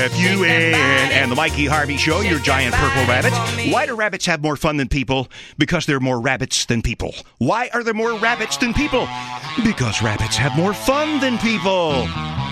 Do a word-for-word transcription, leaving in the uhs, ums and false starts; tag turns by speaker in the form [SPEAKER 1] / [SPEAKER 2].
[SPEAKER 1] F U N and the Mikey Harvey Show, your giant purple rabbit. Why do rabbits have more fun than people? Because there are more rabbits than people. Why are there more rabbits than people? Because rabbits have more fun than people.